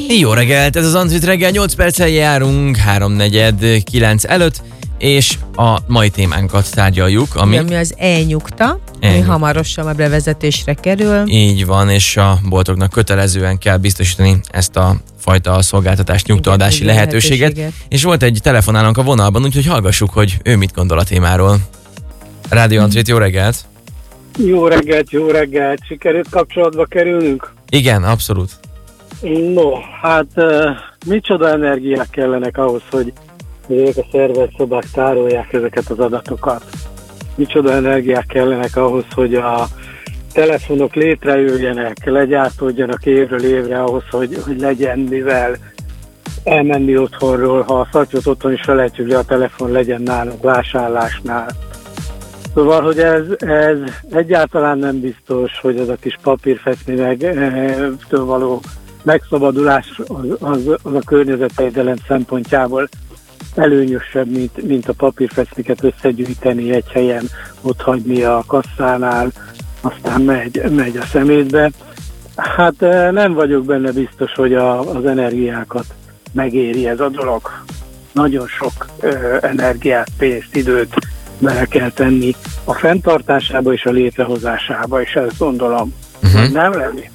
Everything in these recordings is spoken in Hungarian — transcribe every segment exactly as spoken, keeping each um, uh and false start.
Jó reggelt, ez az Antrit reggel, nyolc perccel járunk, háromnegyed kilenc előtt, és a mai témánkat tárgyaljuk, ami... ami az e-nyugta, ami hamarosan a bevezetésre kerül. Így van, és a boltoknak kötelezően kell biztosítani ezt a fajta szolgáltatás nyugtaadási igen, lehetőséget. lehetőséget. És volt egy telefonálónk a vonalban, úgyhogy hallgassuk, hogy ő mit gondol a témáról. Rádió Antrit, jó reggelt! Jó reggelt, jó reggelt! Sikerült kapcsolatba kerülnünk? Igen, abszolút. No, hát uh, micsoda energiák kellenek ahhoz, hogy ezek a szerverszobák tárolják ezeket az adatokat. Micsoda energiák kellenek ahhoz, hogy a telefonok létrejöjjenek, legyártódjanak évről évre ahhoz, hogy, hogy legyen mivel elmenni otthonról, ha a szatyot otthon is felejtjük le, a telefon legyen nálunk vásárlásnál. Szóval, hogy ez, ez egyáltalán nem biztos, hogy ez a kis papírfeszmi meg e, től való megszabadulás az, az, az a környezetvédelem szempontjából előnyösebb, mint, mint a papírfeszmiket összegyűjteni egy helyen, ott hagyni a kasszánál, aztán megy, megy a szemétbe. Hát nem vagyok benne biztos, hogy a, az energiákat megéri ez a dolog. Nagyon sok ö, energiát, pénzt, időt bele kell tenni a fenntartásába és a létrehozásába, és ezt gondolom. Uh-huh. Nem, Levi?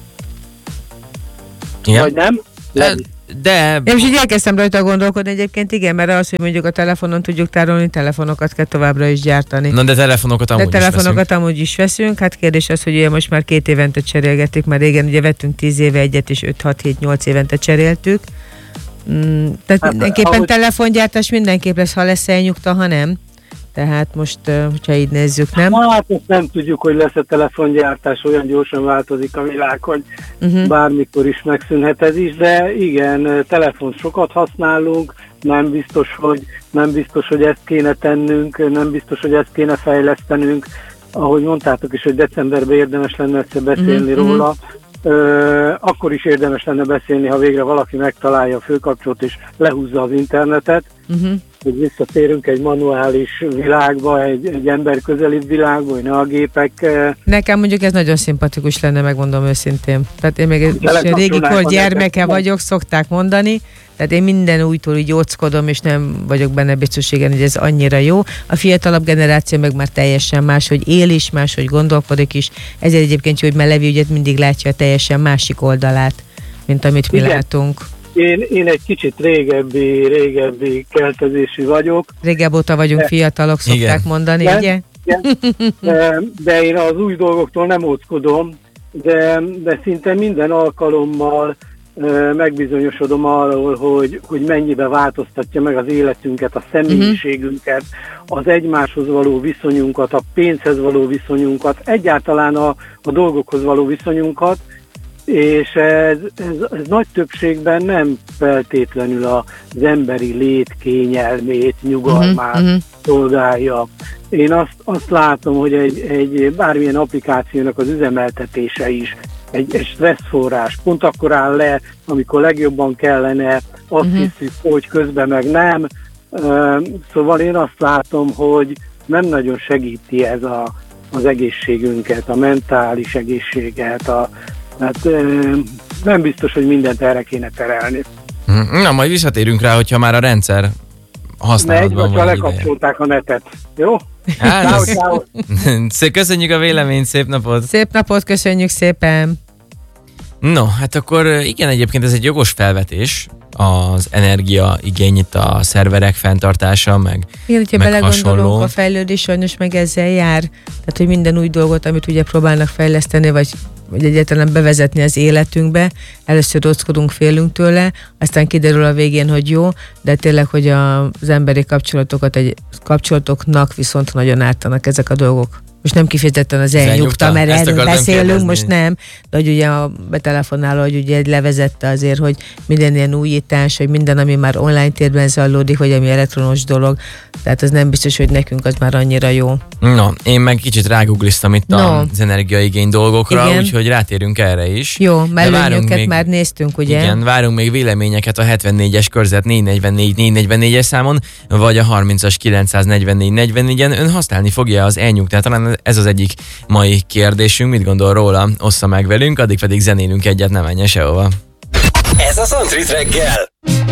Igen. Vagy nem? Levi. De... Én most így elkezdtem rajta gondolkodni egyébként, igen, mert az, hogy mondjuk a telefonon tudjuk tárolni, telefonokat kell továbbra is gyártani. Na de telefonokat amúgy de is telefonokat veszünk. amúgy is veszünk, hát kérdés az, hogy ugye most már két évente cserélgetik, már régen ugye vettünk tíz éve egyet, és öt hat hét nyolc évente cseréltük. Mm, tehát hát, mindenképpen ahogy... telefongyártás mindenképp lesz, ha lesz elnyugta, ha nem. Tehát most, hogyha így nézzük, nem? Hát ezt nem tudjuk, hogy lesz a telefongyártás, olyan gyorsan változik a világ, hogy uh-huh. bármikor is megszűnhet ez is, de igen, telefont sokat használunk, nem biztos, hogy, nem biztos, hogy ezt kéne tennünk, nem biztos, hogy ezt kéne fejlesztenünk. Ahogy mondtátok is, hogy decemberben érdemes lenne egyszer beszélni uh-huh. róla, Uh, akkor is érdemes lenne beszélni, ha végre valaki megtalálja a főkapcsolót és lehúzza az internetet, uh-huh. hogy visszatérünk egy manuális világba, egy, egy ember közelibb világba, hogy ne a gépek... Uh... Nekem mondjuk ez nagyon szimpatikus lenne, megmondom őszintén. Tehát én még egy régi kor gyermeke vagyok, szokták mondani, tehát én minden újtól így óckodom, és nem vagyok benne biztos, igen, hogy ez annyira jó. A fiatalabb generáció meg már teljesen más, hogy él is, máshogy gondolkodik is. Ezért egyébként jó, hogy már Levi ugye mindig látja a teljesen másik oldalát, mint amit mi igen. látunk. Én, én egy kicsit régebbi, régebbi keltezésű vagyok. Régebb óta vagyunk de, fiatalok, szokták igen. mondani, de, ugye? De, de én az új dolgoktól nem óckodom, de, de szinte minden alkalommal megbizonyosodom arról, hogy, hogy mennyibe változtatja meg az életünket, a személyiségünket, az egymáshoz való viszonyunkat, a pénzhez való viszonyunkat, egyáltalán a, a dolgokhoz való viszonyunkat, és ez, ez, ez nagy többségben nem feltétlenül az emberi lét kényelmét, nyugalmát uh-huh. szolgálja. Én azt, azt látom, hogy egy, egy bármilyen applikációnak az üzemeltetése is egy, egy stresszforrás. Pont akkor áll le, amikor legjobban kellene, azt uh-huh. hiszük, hogy közben meg nem. Uh, szóval én azt látom, hogy nem nagyon segíti ez a, az egészségünket, a mentális egészséget, a, hát uh, nem biztos, hogy mindent erre kéne terelni. Na, majd visszatérünk rá, hogyha már a rendszer használatban van. Megy, vagy lekapcsolták a netet. Jó? Hát, ciao, ciao. Köszönjük a véleményt, szép napot! Szép napot, köszönjük szépen! No, hát akkor igen, egyébként ez egy jogos felvetés, az energiaigény itt a szerverek fenntartása, meg, igen, hogyha meg belegondolunk, hasonló. A fejlődés sajnos meg ezzel jár. Tehát, hogy minden új dolgot, amit ugye próbálnak fejleszteni, vagy, vagy egyáltalán bevezetni az életünkbe, először óckodunk, félünk tőle, aztán kiderül a végén, hogy jó, de tényleg, hogy az emberi kapcsolatokat, egy kapcsolatoknak viszont nagyon ártanak ezek a dolgok. Most nem kifejezetten az elnyugta, mert erről beszélünk, kérdezni. Most nem, de hogy ugye a betelefonáló, hogy ugye levezette azért, hogy minden ilyen újítás, hogy minden, ami már online térben zajlódik, vagy ami elektronos dolog, tehát az nem biztos, hogy nekünk az már annyira jó. No, én meg kicsit rágugliztam itt no. az energiaigény dolgokra, igen. úgyhogy rátérünk erre is. Jó, mellőnyöket már néztünk, ugye? Igen, várunk még véleményeket a hetvennégyes körzet négy negyvennégy négy negyvennégyes számon, vagy a harmincas kilencszáznegyvennégy negyvennégyen. Ön használni fogja az elnyugtát, talán ez az egyik mai kérdésünk, mit gondol róla, ossza meg velünk, addig pedig zenélünk egyet, ne menjen sehova. Ez a Soundtree reggel.